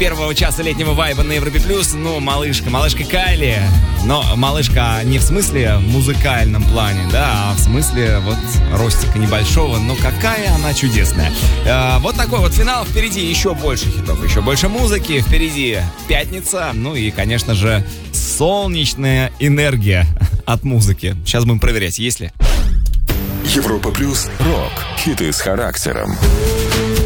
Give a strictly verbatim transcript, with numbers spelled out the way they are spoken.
первого часа летнего вайба на Европе Плюс. Ну, малышка, малышка Кайли. Но малышка не в смысле музыкальном плане, да, а в смысле вот ростика небольшого. Но какая она чудесная. Э, вот такой вот финал. Впереди еще больше хитов, еще больше музыки. Впереди пятница. Ну и, конечно же, солнечная энергия от музыки. Сейчас будем проверять, есть ли. Европа Плюс. Рок. Хиты с характером.